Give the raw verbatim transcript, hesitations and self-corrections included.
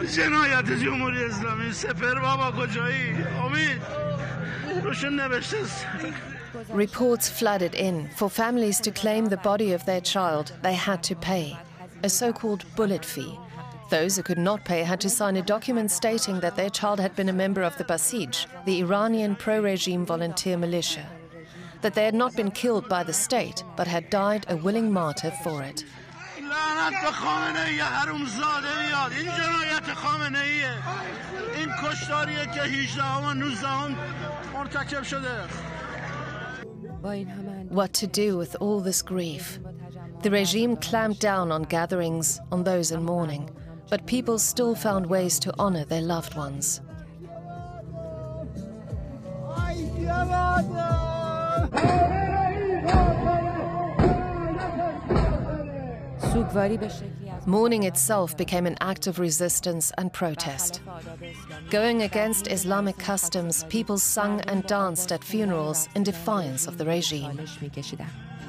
جنایت جمهوری اسلامی سپر بابا کجایی امید روشون نوشته. Reports flooded in. For families to claim the body of their child, they had to pay a so-called bullet fee. Those who could not pay had to sign a document stating that their child had been a member of the Basij, the Iranian pro-regime volunteer militia, that they had not been killed by the state, but had died a willing martyr for it. What to do with all this grief? The regime clamped down on gatherings, on those in mourning, but people still found ways to honor their loved ones. Mourning itself became an act of resistance and protest. Going against Islamic customs, people sung and danced at funerals in defiance of the regime.